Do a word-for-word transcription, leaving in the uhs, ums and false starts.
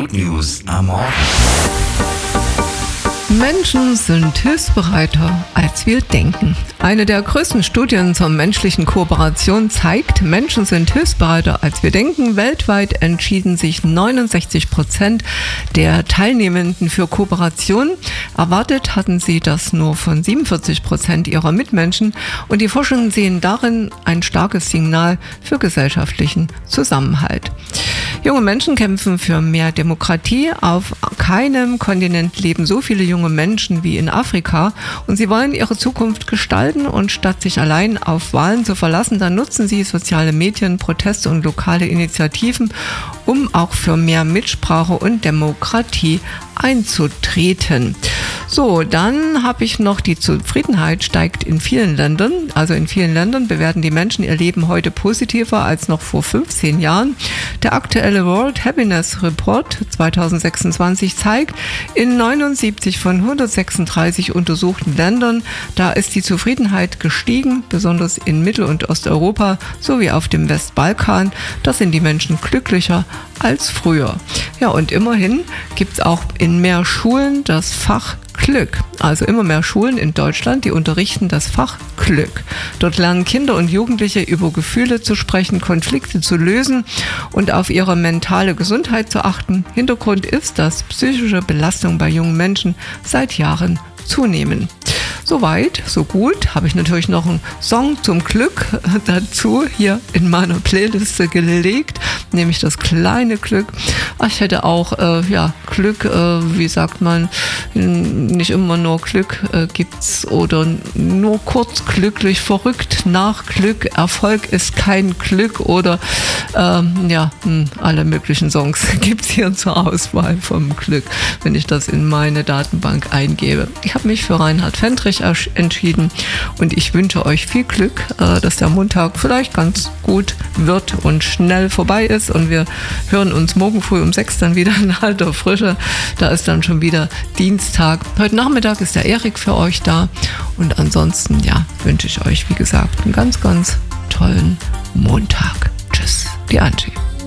Good News am Morgen. Menschen sind hilfsbereiter, als wir denken. Eine der größten Studien zur menschlichen Kooperation zeigt, Menschen sind hilfsbereiter, als wir denken. Weltweit entschieden sich neunundsechzig Prozent der Teilnehmenden für Kooperation. Erwartet hatten sie das nur von siebenundvierzig Prozent ihrer Mitmenschen. Und die Forschungen sehen darin ein starkes Signal für gesellschaftlichen Zusammenhalt. Junge Menschen kämpfen für mehr Demokratie. Auf keinem Kontinent leben so viele junge Menschen wie in Afrika und sie wollen ihre Zukunft gestalten und statt sich allein auf Wahlen zu verlassen, dann nutzen sie soziale Medien, Proteste und lokale Initiativen, um auch für mehr Mitsprache und Demokratie einzutreten. So, dann habe ich noch, die Zufriedenheit steigt in vielen Ländern. Also in vielen Ländern bewerten die Menschen ihr Leben heute positiver als noch vor fünfzehn Jahren. Der aktuelle World Happiness Report zweitausendsechsundzwanzig zeigt, in neunundsiebzig von hundertsechsunddreißig untersuchten Ländern, da ist die Zufriedenheit gestiegen, besonders in Mittel- und Osteuropa sowie auf dem Westbalkan. Da sind die Menschen glücklicher als früher. Ja, und immerhin gibt es auch in mehr Schulen das Fach Glück. Also immer mehr Schulen in Deutschland, die unterrichten das Fach Glück. Dort lernen Kinder und Jugendliche über Gefühle zu sprechen, Konflikte zu lösen und auf ihre mentale Gesundheit zu achten. Hintergrund ist, dass psychische Belastungen bei jungen Menschen seit Jahren zunehmen. Soweit, so gut. Habe ich natürlich noch einen Song zum Glück dazu hier in meiner Playliste gelegt, nämlich das kleine Glück. Ich hätte auch äh, ja, Glück, äh, wie sagt man, nicht immer nur Glück äh, gibt's oder nur kurz glücklich, verrückt nach Glück, Erfolg ist kein Glück oder ähm, ja, alle möglichen Songs gibt es hier zur Auswahl vom Glück, wenn ich das in meine Datenbank eingebe. Ich habe mich für Reinhard Fendrich entschieden und ich wünsche euch viel Glück, dass der Montag vielleicht ganz gut wird und schnell vorbei ist und wir hören uns morgen früh um sechs dann wieder in alter Frische. Da ist dann schon wieder Dienstag. Heute Nachmittag ist der Erik für euch da und ansonsten ja, wünsche ich euch wie gesagt einen ganz, ganz tollen Montag. Tschüss, die Angie.